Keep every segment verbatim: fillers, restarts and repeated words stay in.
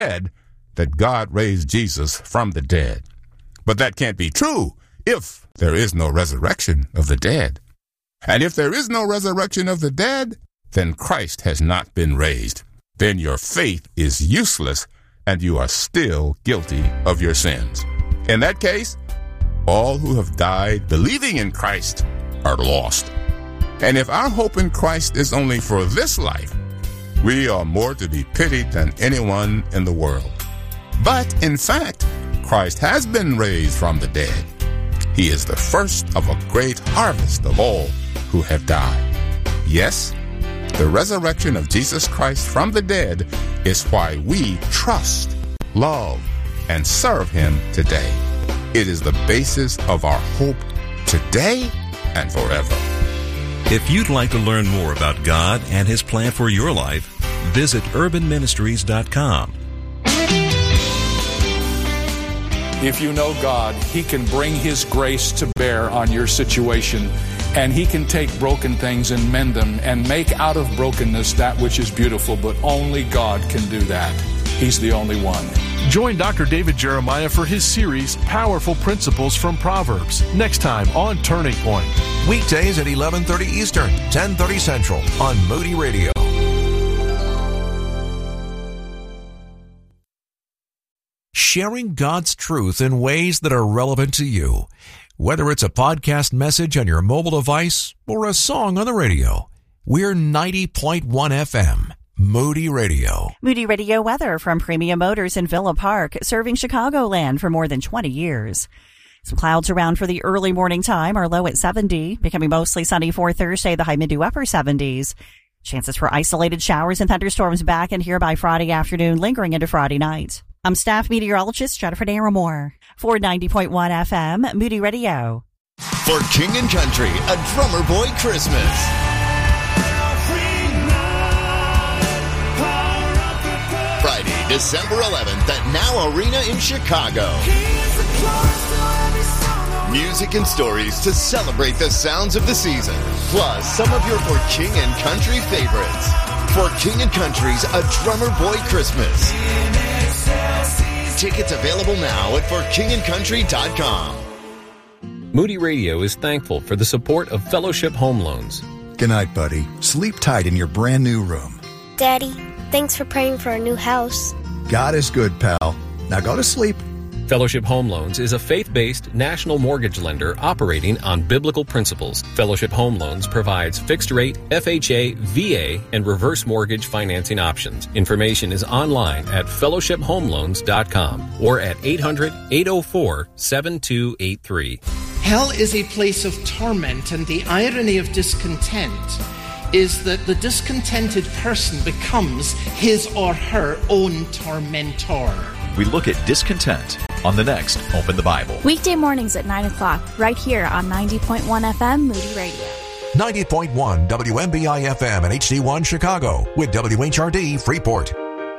said that God raised Jesus from the dead. But that can't be true if there is no resurrection of the dead. And if there is no resurrection of the dead, then Christ has not been raised. Then your faith is useless and you are still guilty of your sins. In that case, all who have died believing in Christ are lost. And if our hope in Christ is only for this life, we are more to be pitied than anyone in the world. But in fact, Christ has been raised from the dead. He is the first of a great harvest of all who have died. Yes, the resurrection of Jesus Christ from the dead is why we trust, love, and serve him today. It is the basis of our hope today and forever. If you'd like to learn more about God and his plan for your life, visit urban ministries dot com. If you know God, he can bring his grace to bear on your situation, and he can take broken things and mend them and make out of brokenness that which is beautiful, but only God can do that. He's the only one. Join Doctor David Jeremiah for his series, Powerful Principles from Proverbs, next time on Turning Point. Weekdays at eleven thirty Eastern, ten thirty Central on Moody Radio. Sharing God's truth in ways that are relevant to you. Whether it's a podcast message on your mobile device or a song on the radio, we're ninety point one F M. Moody Radio. Moody Radio weather from Premium Motors in Villa Park, serving Chicagoland for more than twenty years. Some clouds around for the early morning time, our low at seventy, becoming mostly sunny for Thursday, the high mid to upper seventies. Chances for isolated showers and thunderstorms back in here by Friday afternoon, lingering into Friday night. I'm staff meteorologist Jennifer Naramore for ninety point one F M, Moody Radio. For King and Country, a Drummer Boy Christmas. Friday, December eleventh at Now Arena in Chicago. Music and stories to celebrate the sounds of the season, plus some of your For King and Country favorites. For King and Country's A Drummer Boy Christmas. Tickets available now at for king and country dot com. Moody Radio is thankful for the support of Fellowship Home Loans. Good night, buddy. Sleep tight in your brand new room. Daddy, thanks for praying for our new house. God is good, pal. Now go to sleep. Fellowship Home Loans is a faith-based national mortgage lender operating on biblical principles. Fellowship Home Loans provides fixed-rate, F H A, V A, and reverse mortgage financing options. Information is online at fellowship home loans dot com or at eight hundred, eight oh four, seven two eight three. Hell is a place of torment, and the irony of discontent is that the discontented person becomes his or her own tormentor. We look at discontent on the next Open the Bible. Weekday mornings at nine o'clock, right here on ninety point one F M Moody Radio. ninety point one W M B I F M and H D one Chicago with W H R D Freeport.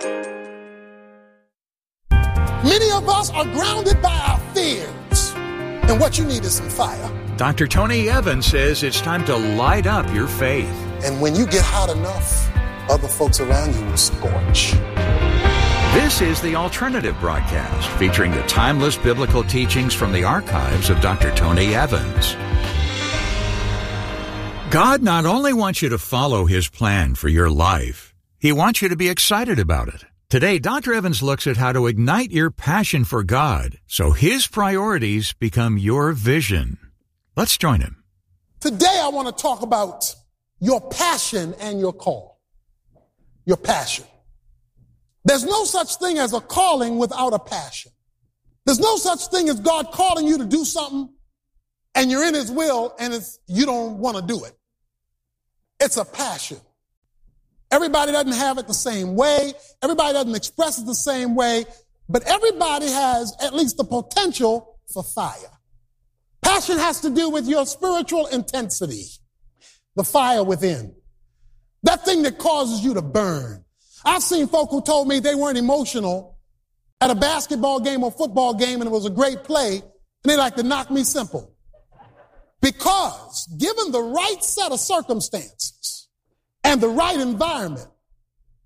Many of us are grounded by our fears, and what you need is some fire. Doctor Tony Evans says it's time to light up your faith. And when you get hot enough, other folks around you will scorch. This is the Alternative Broadcast, featuring the timeless biblical teachings from the archives of Doctor Tony Evans. God not only wants you to follow his plan for your life, he wants you to be excited about it. Today, Doctor Evans looks at how to ignite your passion for God so his priorities become your vision. Let's join him. Today, I want to talk about your passion and your call. Your passion. There's no such thing as a calling without a passion. There's no such thing as God calling you to do something and you're in his will and it's, you don't want to do it. It's a passion. Everybody doesn't have it the same way. Everybody doesn't express it the same way, but everybody has at least the potential for fire. Passion has to do with your spiritual intensity, the fire within, that thing that causes you to burn. I've seen folk who told me they weren't emotional at a basketball game or football game and it was a great play, and they like to knock me simple. Because given the right set of circumstances and the right environment,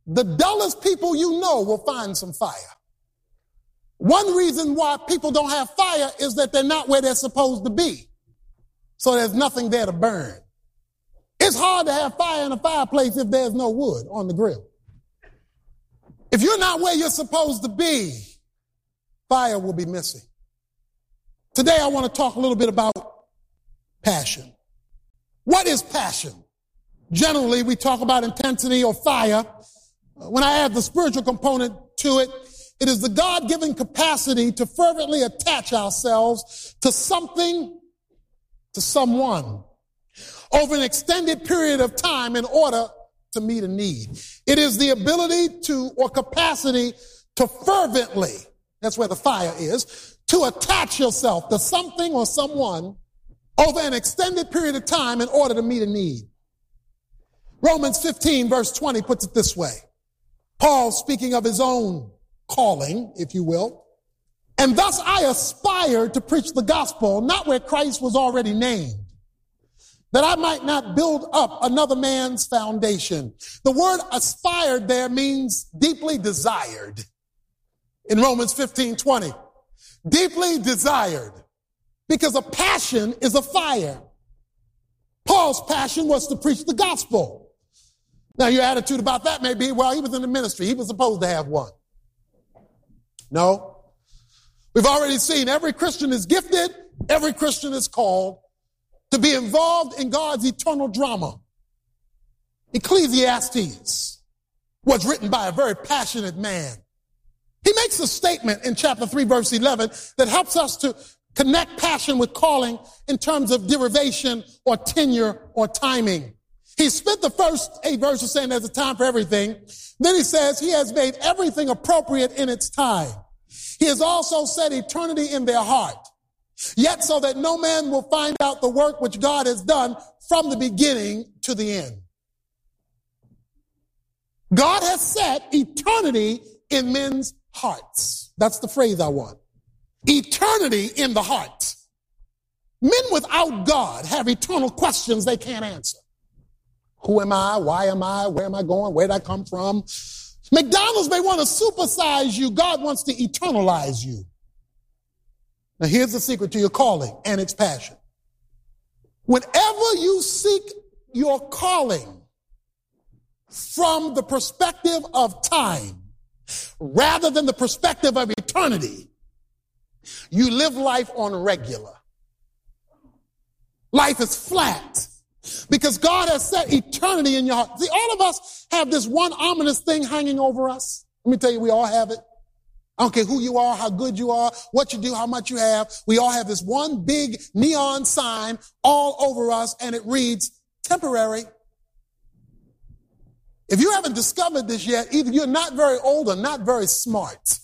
the dullest people you know will find some fire. One reason why people don't have fire is that they're not where they're supposed to be. So there's nothing there to burn. It's hard to have fire in a fireplace if there's no wood on the grill. If you're not where you're supposed to be, fire will be missing. Today I want to talk a little bit about passion. What is passion? Generally, we talk about intensity or fire. When I add the spiritual component to it, it is the God-given capacity to fervently attach ourselves to something, to someone, over an extended period of time in order to meet a need. It is the ability to, or capacity to fervently, that's where the fire is, to attach yourself to something or someone over an extended period of time in order to meet a need. Romans fifteen verse twenty puts it this way. Paul, speaking of his own calling, if you will, and thus I aspired to preach the gospel, not where Christ was already named, that I might not build up another man's foundation. The word aspired there means deeply desired. In Romans fifteen twenty, deeply desired, because a passion is a fire. Paul's passion was to preach the gospel. Now your attitude about that may be, well, he was in the ministry. He was supposed to have one. No. We've already seen every Christian is gifted. Every Christian is called to be involved in God's eternal drama. Ecclesiastes was written by a very passionate man. He makes a statement in chapter three, verse eleven that helps us to connect passion with calling in terms of derivation or tenure or timing. He spent the first eight verses saying there's a time for everything. Then he says he has made everything appropriate in its time. He has also set eternity in their heart, yet so that no man will find out the work which God has done from the beginning to the end. God has set eternity in men's hearts. That's the phrase I want. Eternity in the heart. Men without God have eternal questions they can't answer. Who am I? Why am I? Where am I going? Where did I come from? McDonald's may want to supersize you. God wants to eternalize you. Now here's the secret to your calling and its passion. Whenever you seek your calling from the perspective of time rather than the perspective of eternity, you live life on regular. Life is flat because God has set eternity in your heart. See, all of us have this one ominous thing hanging over us. Let me tell you, we all have it. I don't care who you are, how good you are, what you do, how much you have. We all have this one big neon sign all over us, and it reads, temporary. If you haven't discovered this yet, either you're not very old or not very smart.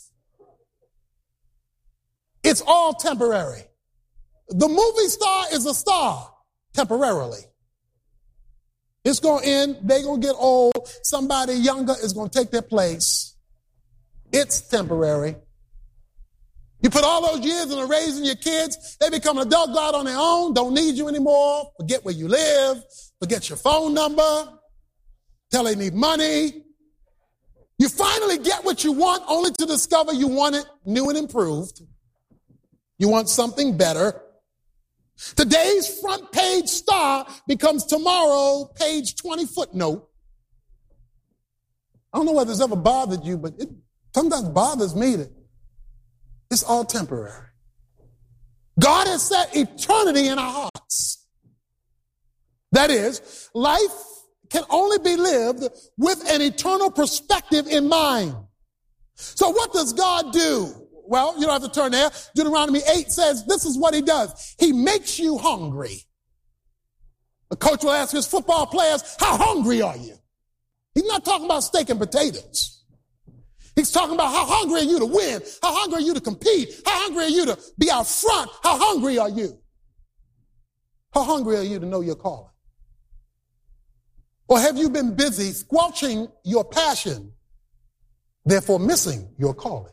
It's all temporary. The movie star is a star temporarily. It's going to end. They're going to get old. Somebody younger is going to take their place. It's temporary. You put all those years into raising your kids. They become an adult, go out on their own, don't need you anymore, forget where you live, forget your phone number, tell they need money. You finally get what you want only to discover you want it new and improved. You want something better. Today's front page star becomes tomorrow page twenty footnote. I don't know whether it's ever bothered you, but it sometimes bothers me that it's all temporary. God has set eternity in our hearts. That is, life can only be lived with an eternal perspective in mind. So what does God do? Well, you don't have to turn there. Deuteronomy eight says this is what he does. He makes you hungry. The coach will ask his football players, how hungry are you? He's not talking about steak and potatoes. He's talking about how hungry are you to win? How hungry are you to compete? How hungry are you to be out front? How hungry are you? How hungry are you to know your calling? Or have you been busy squelching your passion, therefore missing your calling?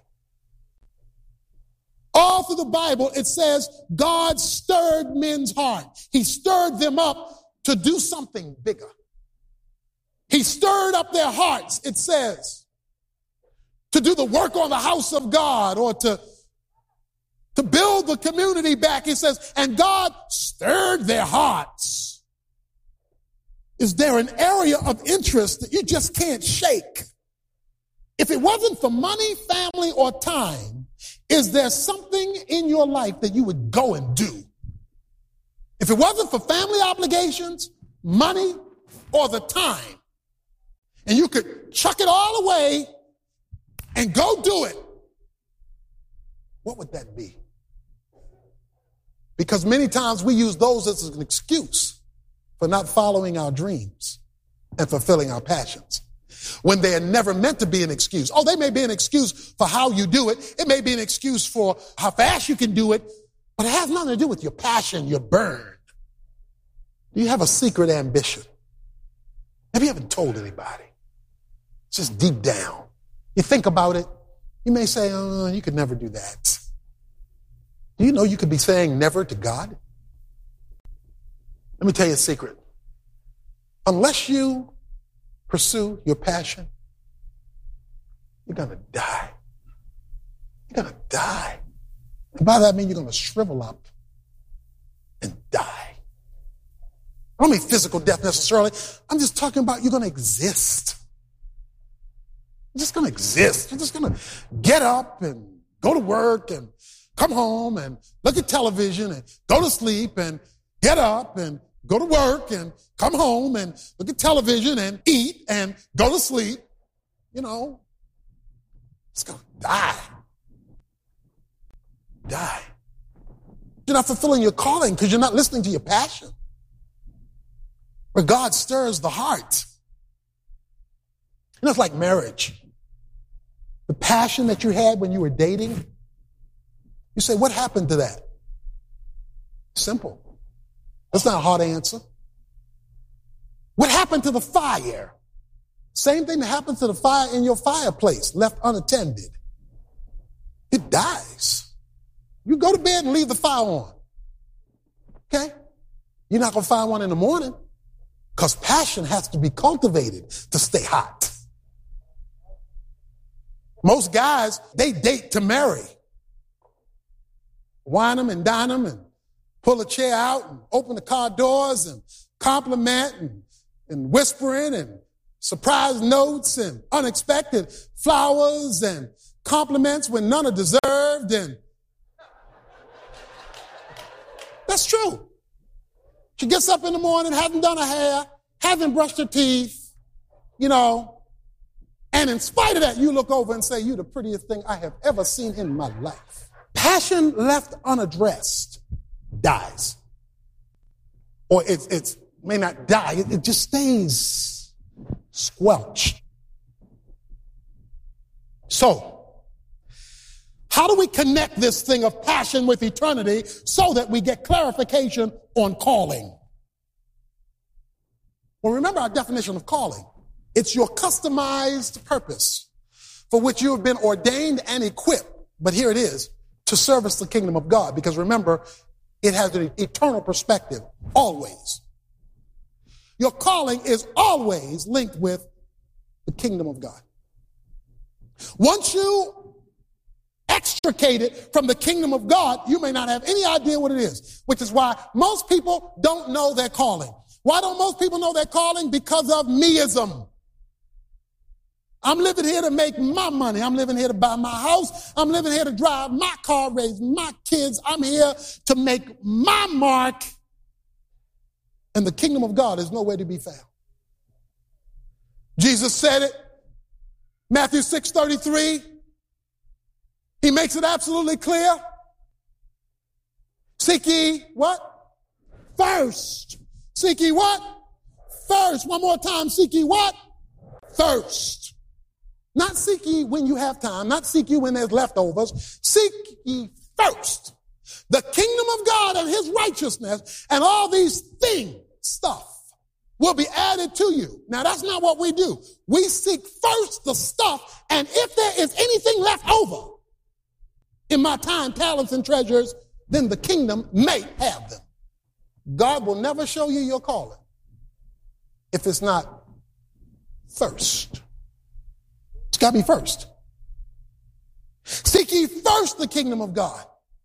All through the Bible, it says God stirred men's heart. He stirred them up to do something bigger. He stirred up their hearts, it says, to do the work on the house of God or to, to build the community back. He says, and God stirred their hearts. Is there an area of interest that you just can't shake? If it wasn't for money, family, or time, is there something in your life that you would go and do? If it wasn't for family obligations, money, or the time, and you could chuck it all away and go do it, what would that be? Because many times we use those as an excuse for not following our dreams and fulfilling our passions, when they are never meant to be an excuse. Oh, they may be an excuse for how you do it. It may be an excuse for how fast you can do it, but it has nothing to do with your passion, your burn. Do you have a secret ambition? Maybe you haven't told anybody. It's just deep down. You think about it. You may say, oh, you could never do that. Do you know you could be saying never to God? Let me tell you a secret. Unless you pursue your passion, you're going to die. You're going to die. And by that I mean you're going to shrivel up and die. I don't mean physical death necessarily. I'm just talking about you're going to exist. You're just going to exist. You're just going to get up and go to work and come home and look at television and go to sleep and get up and go to work and come home and look at television and eat and go to sleep. You know, it's going to die. Die. You're not fulfilling your calling because you're not listening to your passion. Where God stirs the heart. You know, it's like marriage. The passion that you had when you were dating, you say, what happened to that? Simple. That's not a hard answer. What happened to the fire? Same thing that happens to the fire in your fireplace, left unattended. It dies. You go to bed and leave the fire on. Okay? You're not going to find one in the morning because passion has to be cultivated to stay hot. Most guys, they date to marry. Wine them and dine them and pull a chair out and open the car doors and compliment and, and whispering and surprise notes and unexpected flowers and compliments when none are deserved. And that's true. She gets up in the morning, hasn't done her hair, hasn't brushed her teeth, you know, and in spite of that, you look over and say, you're the prettiest thing I have ever seen in my life. Passion left unaddressed dies. Or it it's, may not die, it, it just stays squelched. So, how do we connect this thing of passion with eternity so that we get clarification on calling? Well, remember our definition of calling. It's your customized purpose for which you have been ordained and equipped. But here it is, to service the kingdom of God. Because remember, it has an eternal perspective, always. Your calling is always linked with the kingdom of God. Once you extricate it from the kingdom of God, you may not have any idea what it is, which is why most people don't know their calling. Why don't most people know their calling? Because of meism. I'm living here to make my money. I'm living here to buy my house. I'm living here to drive my car, raise my kids. I'm here to make my mark. And the kingdom of God is nowhere to be found. Jesus said it. Matthew six thirty-three. He makes it absolutely clear. Seek ye what? First. Seek ye what? First. One more time. Seek ye what? First. Not seek ye when you have time. Not seek you when there's leftovers. Seek ye first the kingdom of God and his righteousness, and all these things, stuff, will be added to you. Now, that's not what we do. We seek first the stuff, and if there is anything left over in my time, talents, and treasures, then the kingdom may have them. God will never show you your calling if it's not first. It's got to be first. Seek ye first the kingdom of God.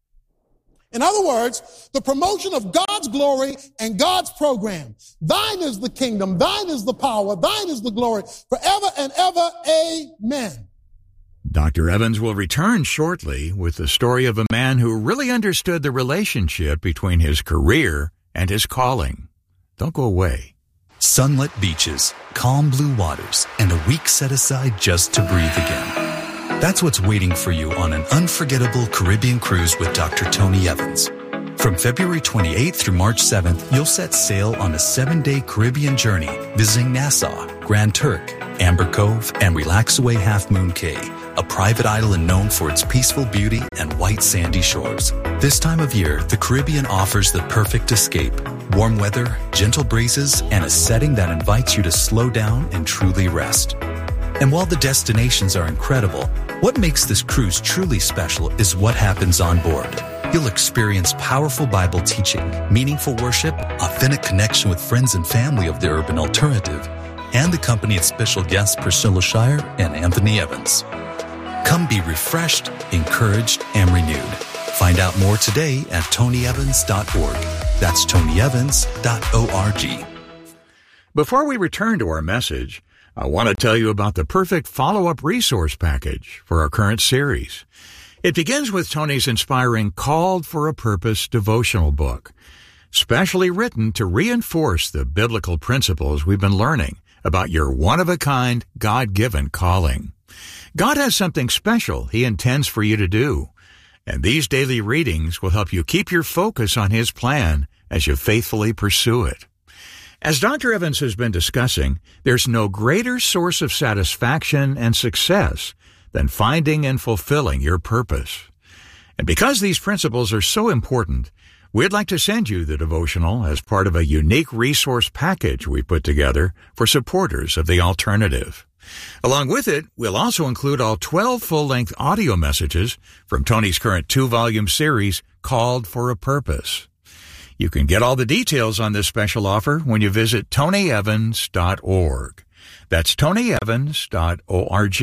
In other words, the promotion of God's glory and God's program. Thine is the kingdom, thine is the power, thine is the glory, forever and ever. Amen. Doctor Evans will return shortly with the story of a man who really understood the relationship between his career and his calling. Don't go away. Sunlit beaches, calm blue waters, and a week set aside just to breathe again. That's what's waiting for you on an unforgettable Caribbean cruise with Doctor Tony Evans. From February twenty-eighth through March seventh, you'll set sail on a seven-day Caribbean journey, visiting Nassau, Grand Turk, Amber Cove, and Relaxaway Half Moon Cay, a private island known for its peaceful beauty and white sandy shores. This time of year, the Caribbean offers the perfect escape. Warm weather, gentle breezes, and a setting that invites you to slow down and truly rest. And while the destinations are incredible, what makes this cruise truly special is what happens on board. You'll experience powerful Bible teaching, meaningful worship, authentic connection with friends and family of the urban alternative, and the company of special guests Priscilla Shire and Anthony Evans. Come be refreshed, encouraged, and renewed. Find out more today at tony evans dot org. That's tony evans dot org. Before we return to our message, I want to tell you about the perfect follow-up resource package for our current series. It begins with Tony's inspiring Called for a Purpose devotional book, specially written to reinforce the biblical principles we've been learning about your one-of-a-kind, God-given calling. God has something special He intends for you to do, and these daily readings will help you keep your focus on His plan as you faithfully pursue it. As Doctor Evans has been discussing, there's no greater source of satisfaction and success than finding and fulfilling your purpose. And because these principles are so important, we'd like to send you the devotional as part of a unique resource package we put together for supporters of the alternative. Along with it, we'll also include all twelve full-length audio messages from Tony's current two-volume series, Called for a Purpose. You can get all the details on this special offer when you visit tony evans dot org. That's tony evans dot org.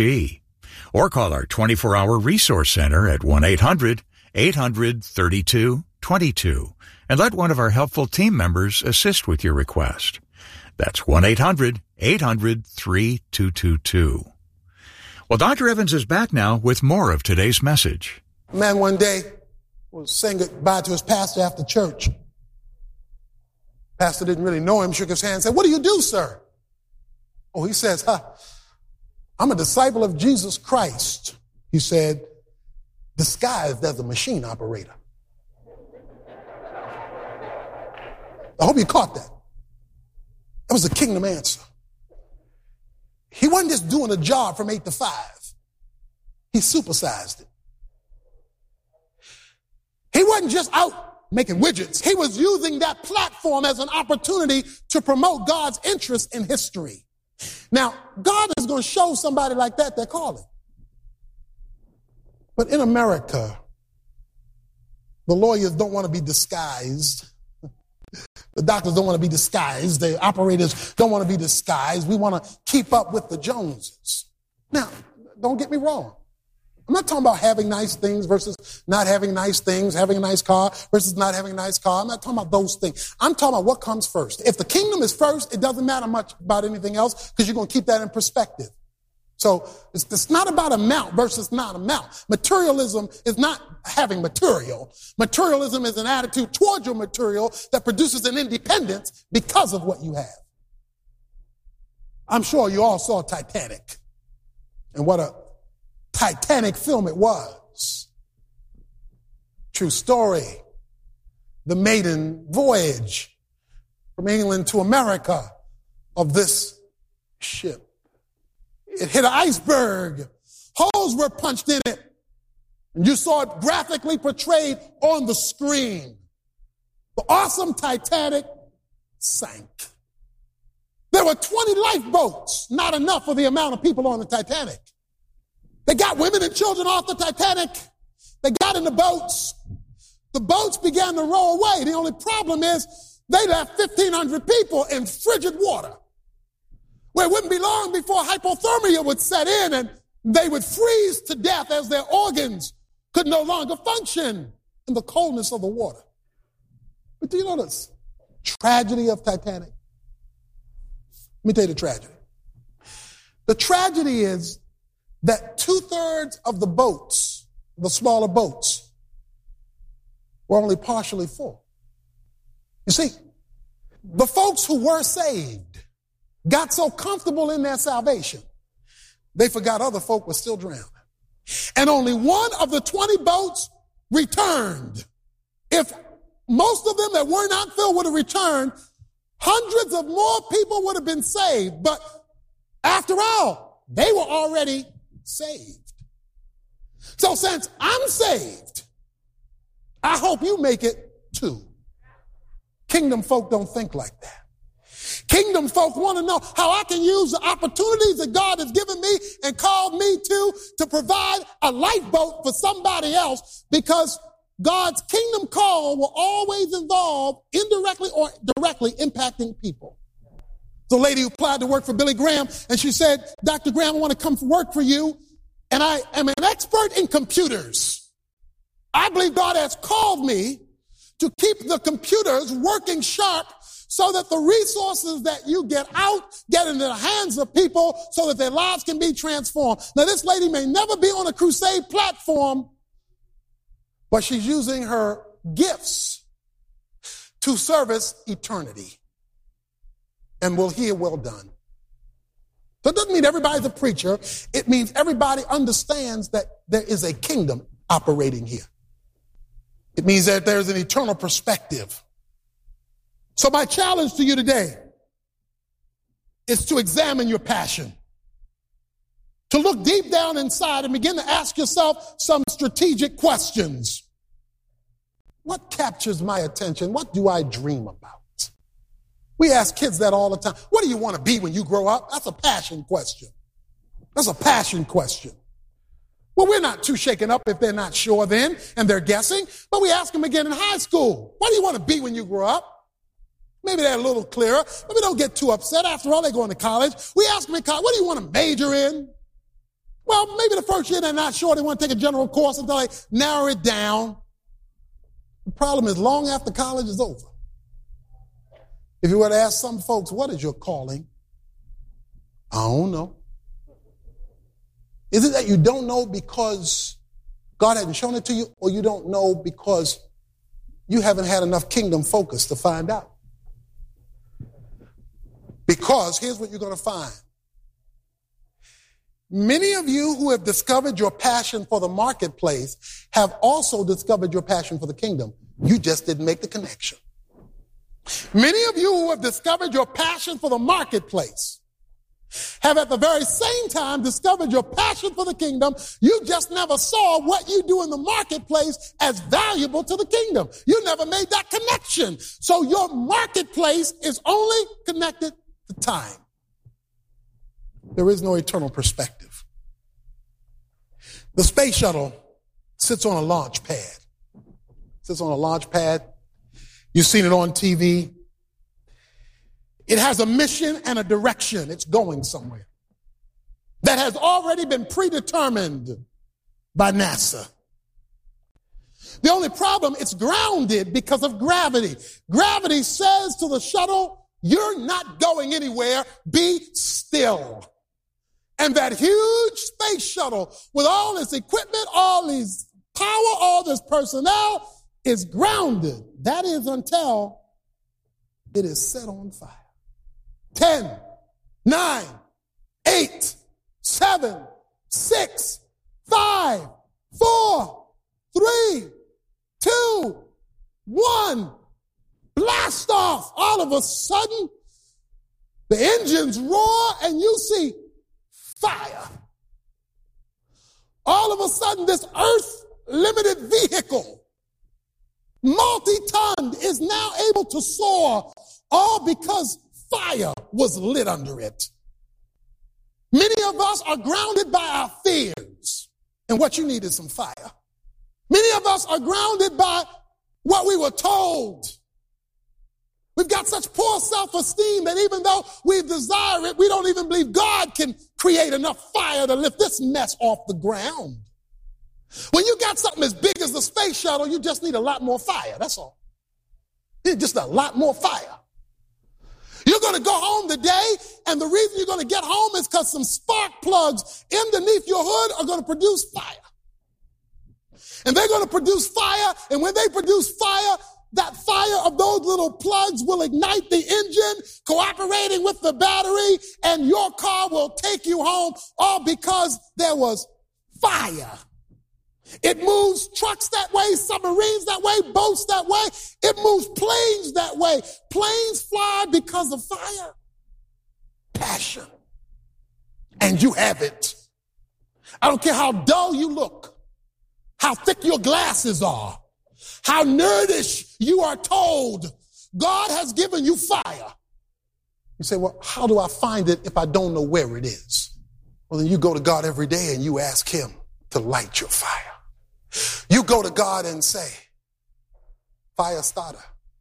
Or call our twenty-four hour resource center at one eight hundred eight hundred thirty-two twenty-two and let one of our helpful team members assist with your request. That's one eight hundred eight hundred thirty-two twenty-two. Well, Doctor Evans is back now with more of today's message. A man one day was saying goodbye to his pastor after church. Pastor didn't really know him, shook his hand and said, "What do you do, sir?" Oh, he says, huh, "I'm a disciple of Jesus Christ," he said, "disguised as a machine operator." I hope you caught that. That was the kingdom answer. He wasn't just doing a job from eight to five. He supersized it. He wasn't just out making widgets. He was using that platform as an opportunity to promote God's interest in history. Now, God is going to show somebody like that their calling. But in America, the lawyers don't want to be disguised. The doctors don't want to be disguised. The operators don't want to be disguised. We want to keep up with the Joneses. Now, don't get me wrong. I'm not talking about having nice things versus not having nice things, having a nice car versus not having a nice car. I'm not talking about those things. I'm talking about what comes first. If the kingdom is first, it doesn't matter much about anything else because you're going to keep that in perspective. So it's, it's not about amount versus not amount. Materialism is not having material. Materialism is an attitude towards your material that produces an independence because of what you have. I'm sure you all saw Titanic and what a Titanic film it was. True story. The maiden voyage from England to America of this ship. It hit an iceberg. Holes were punched in it. And you saw it graphically portrayed on the screen. The awesome Titanic sank. There were twenty lifeboats, not enough for the amount of people on the Titanic. They got women and children off the Titanic. They got in the boats. The boats began to row away. The only problem is they left fifteen hundred people in frigid water. where it wouldn't be long before hypothermia would set in and they would freeze to death as their organs could no longer function in the coldness of the water. But do you know this tragedy of Titanic? Let me tell you the tragedy. The tragedy is that two-thirds of the boats, the smaller boats, were only partially full. You see, the folks who were saved got so comfortable in their salvation, they forgot other folk were still drowning. And only one of the twenty boats returned. If most of them that were not filled would have returned, hundreds of more people would have been saved. But after all, they were already saved. So since I'm saved, I hope you make it too. Kingdom folk don't think like that. Kingdom folk want to know how I can use the opportunities that God has given me and called me to, to provide a lifeboat for somebody else, because God's kingdom call will always involve indirectly or directly impacting people. The lady who applied to work for Billy Graham, and she said, Doctor Graham, I want to come to work for you, and I am an expert in computers. I believe God has called me to keep the computers working sharp so that the resources that you get out get into the hands of people so that their lives can be transformed. Now, this lady may never be on a crusade platform, but she's using her gifts to service eternity. And we'll hear well done. So it doesn't mean everybody's a preacher. It means everybody understands that there is a kingdom operating here. It means that there's an eternal perspective. So my challenge to you today is to examine your passion, to look deep down inside and begin to ask yourself some strategic questions. What captures my attention? What do I dream about? We ask kids that all the time. What do you want to be when you grow up? That's a passion question. That's a passion question. Well, we're not too shaken up if they're not sure then and they're guessing, but we ask them again in high school. What do you want to be when you grow up? Maybe they're a little clearer. Maybe don't get too upset. After all, they're going to college. We ask them in college, what do you want to major in? Well, maybe the first year they're not sure. They want to take a general course until they narrow it down. The problem is long after college is over, if you were to ask some folks, what is your calling? I don't know. Is it that you don't know because God hasn't shown it to you, or you don't know because you haven't had enough kingdom focus to find out? Because here's what you're going to find. Many of you who have discovered your passion for the marketplace have also discovered your passion for the kingdom. You just didn't make the connection. Many of you who have discovered your passion for the marketplace have at the very same time discovered your passion for the kingdom. You just never saw what you do in the marketplace as valuable to the kingdom. You never made that connection. So your marketplace is only connected to time. There is no eternal perspective. The space shuttle sits on a launch pad. Sits on a launch pad. You've seen it on T V. It has a mission and a direction. It's going somewhere that has already been predetermined by NASA. The only problem, it's grounded because of gravity. Gravity says to the shuttle, you're not going anywhere. Be still. And that huge space shuttle with all its equipment, all these power, all this personnel is grounded. That is until it is set on fire. Ten, nine, eight, seven, six, five, four, three, two, one. Blast off. All of a sudden, the engines roar and you see fire. All of a sudden, this earth-limited vehicle, multi-ton, is now able to soar, all because fire was lit under it. Many of us are grounded by our fears, and what you need is some fire. Many of us are grounded by what we were told. We've got such poor self-esteem that even though we desire it, we don't even believe God can create enough fire to lift this mess off the ground. When you got something as big as the space shuttle, you just need a lot more fire. That's all. You need just a lot more fire. You're going to go home today, and the reason you're going to get home is because some spark plugs underneath your hood are going to produce fire. And they're going to produce fire, and when they produce fire, that fire of those little plugs will ignite the engine, cooperating with the battery, and your car will take you home, all because there was fire. It moves trucks that way, submarines that way, boats that way. It moves planes that way. Planes fly because of fire. Passion. And you have it. I don't care how dull you look, how thick your glasses are, how nerdish you are told. God has given you fire. You say, well, how do I find it if I don't know where it is? Well, then you go to God every day and you ask him to light your fire. You go to God and say, fire starter,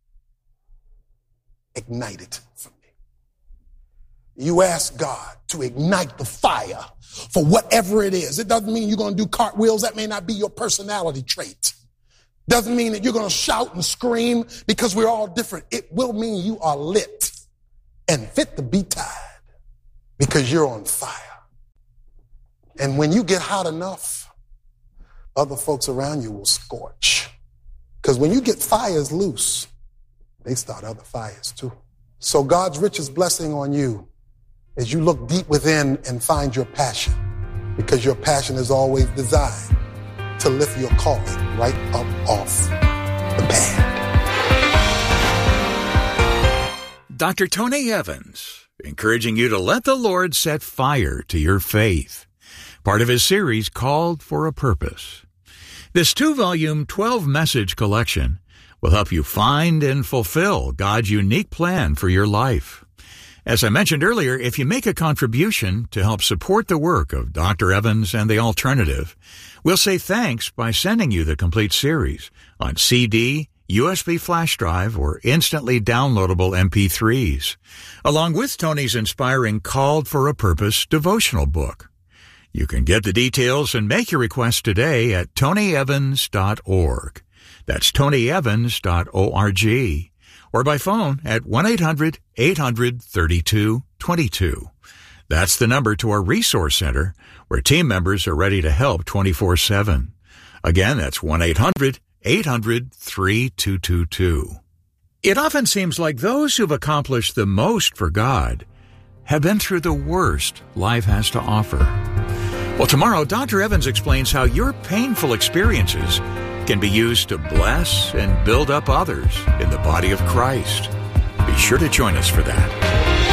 ignite it for me. You ask God to ignite the fire for whatever it is. It doesn't mean you're going to do cartwheels. That may not be your personality trait. Doesn't mean that you're going to shout and scream because we're all different. It will mean you are lit and fit to be tied because you're on fire. And when you get hot enough, other folks around you will scorch. Because when you get fires loose, they start other fires too. So God's richest blessing on you is you look deep within and find your passion, because your passion is always designed to lift your calling right up off the pad. Doctor Tony Evans, encouraging you to let the Lord set fire to your faith. Part of his series Called for a Purpose. This two-volume, twelve-message collection will help you find and fulfill God's unique plan for your life. As I mentioned earlier, if you make a contribution to help support the work of Doctor Evans and the Alternative, we'll say thanks by sending you the complete series on C D, U S B flash drive, or instantly downloadable M P threes, along with Tony's inspiring Called for a Purpose devotional book. You can get the details and make your request today at tony evans dot org. That's tony evans dot org. Or by phone at one eight hundred eight hundred thirty-two twenty-two. That's the number to our resource center, where team members are ready to help twenty-four seven. Again, that's one eight hundred eight hundred thirty-two twenty-two. It often seems like those who've accomplished the most for God have been through the worst life has to offer. Well, tomorrow, Doctor Evans explains how your painful experiences can be used to bless and build up others in the body of Christ. Be sure to join us for that.